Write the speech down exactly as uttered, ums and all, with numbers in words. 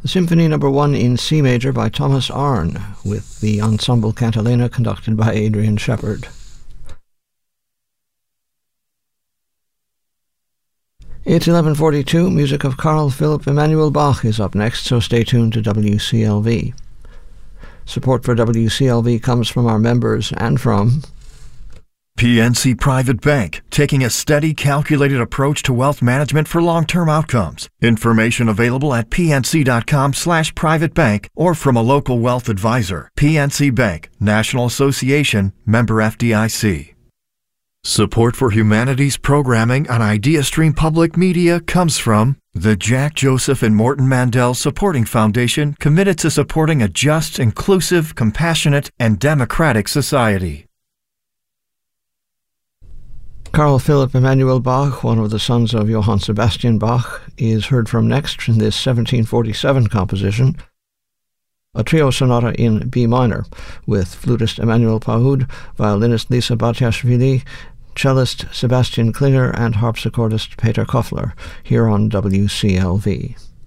Symphony Number One in C Major by Thomas Arne, with the Ensemble Cantilena conducted by Adrian Shepard. It's eleven forty-two. Music of Carl Philipp Emanuel Bach is up next, so stay tuned to W C L V. Support for W C L V comes from our members and from P N C Private Bank, taking a steady, calculated approach to wealth management for long-term outcomes. Information available at pnc.com slash private bank or from a local wealth advisor. P N C Bank, National Association, member F D I C. Support for humanities programming on IdeaStream Public Media comes from the Jack Joseph and Morton Mandel Supporting Foundation, committed to supporting a just, inclusive, compassionate, and democratic society. Carl Philipp Emanuel Bach, one of the sons of Johann Sebastian Bach, is heard from next in this seventeen forty-seven composition, a trio sonata in B minor, with flutist Emmanuel Pahud, violinist Lisa Batiashvili, cellist Sebastian Klinger, and harpsichordist Peter Koffler, here on W C L V.